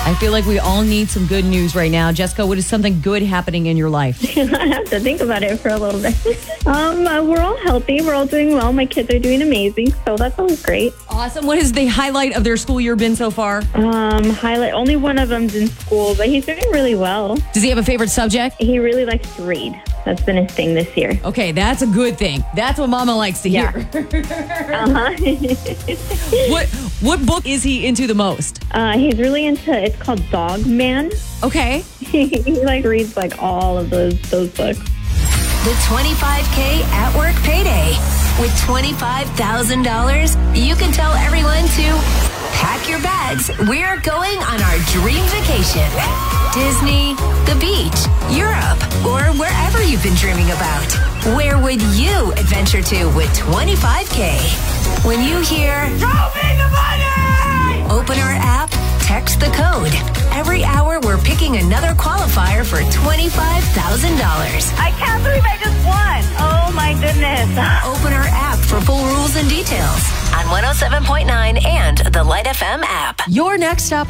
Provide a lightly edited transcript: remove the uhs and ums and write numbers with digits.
I feel like we all need some good news right now. Jessica, what is something good happening in your life? I have to think about it for a little bit. We're all healthy. We're all doing well. My kids are doing amazing, so that's always great. Awesome. What has the highlight of their school year been so far? Highlight. Only one of them's in school, but he's doing really well. Does he have a favorite subject? He really likes to read. That's been his thing this year. Okay, that's a good thing. That's what Mama likes to hear. What book is he into the most? He's really into, it's called Dog Man. Okay. He reads all of those books. The 25K at work payday. With $25,000, you can tell everyone to pack your bags. We're going on our dream vacation. Disney, the beach, Europe, or wherever you've been dreaming about. Where would you adventure to with 25K? When you hear, "Show me the money!" Open our app, text the code. Every hour, we're picking another qualifier for $25,000. I can't believe I just won. Oh, my goodness. Open our app for full rules and details on 107.9 and the Light FM app. Your next stop